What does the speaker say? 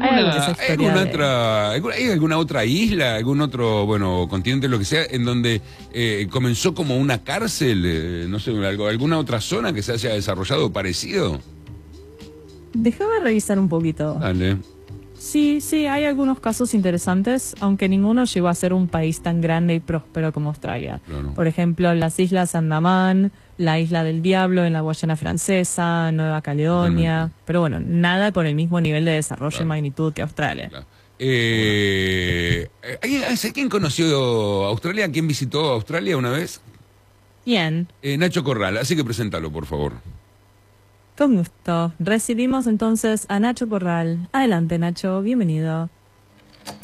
¿Hay alguna otra isla, algún otro, bueno, continente, lo que sea, en donde comenzó como una cárcel, no sé, alguna otra zona que se haya desarrollado parecido? Déjame revisar un poquito. Dale. Sí, hay algunos casos interesantes, aunque ninguno llegó a ser un país tan grande y próspero como Australia. Claro. Por ejemplo, las Islas Andamán, la Isla del Diablo en la Guayana Francesa, Nueva Caledonia. Totalmente. Pero bueno, nada con el mismo nivel de desarrollo Claro. y magnitud que Australia. Claro. ¿Quién conoció Australia? ¿Quién visitó Australia una vez? Bien, Nacho Corral, así que preséntalo, por favor. con gusto. Recibimos entonces a Nacho Corral. Adelante, Nacho, bienvenido.